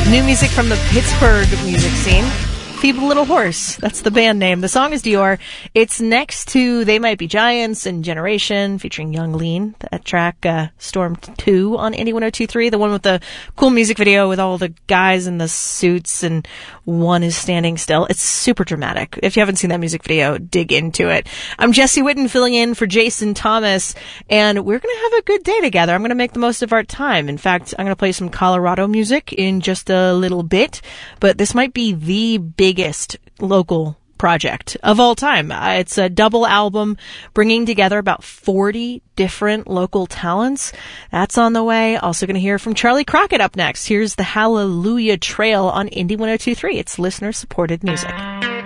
New music from the Pittsburgh music scene. Feeble Little Horse. That's the band name. The song is Dior. It's next to They Might Be Giants and Generation featuring Young Lean. That track, Storm 2 on Indie 102.3. The one with the cool music video with all the guys in the suits and one is standing still. It's super dramatic. If you haven't seen that music video, dig into it. I'm Jesse Whitten filling in for Jason Thomas, and we're going to have a good day together. I'm going to make the most of our time. In fact, I'm going to play some Colorado music in just a little bit, but this might be the biggest local project of all time. It's a double album bringing together about 40 different local talents. That's on the way. Also going to hear from Charlie Crockett up next. Here's the Hallelujah Trail on Indie 102.3. It's listener-supported music.